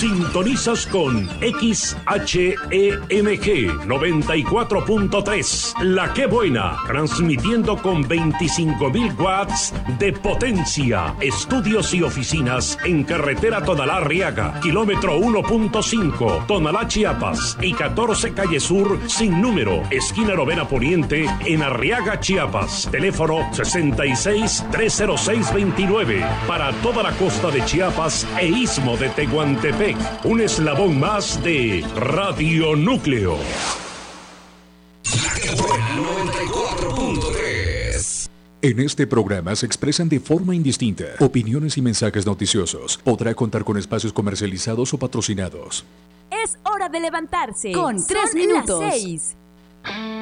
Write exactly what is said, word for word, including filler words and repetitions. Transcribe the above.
Sintonizas con X H E M G noventa y cuatro punto tres, La Que Buena, transmitiendo con veinticinco mil watts de potencia. Estudios y oficinas en carretera Tonalá-Arriaga, kilómetro uno punto cinco, Tonalá, Chiapas, y catorce Calle Sur, sin número, esquina Novena Poniente, en Arriaga, Chiapas. Teléfono sesenta y seis, trescientos seis, veintinueve. Para toda la costa de Chiapas e istmo de Tehuantepec. Un eslabón más de Radio Núcleo. La Que Buena noventa y cuatro punto tres. En este programa se expresan de forma indistinta opiniones y mensajes noticiosos. Podrá contar con espacios comercializados o patrocinados. Es hora de levantarse. Con tres minutos. Las seis.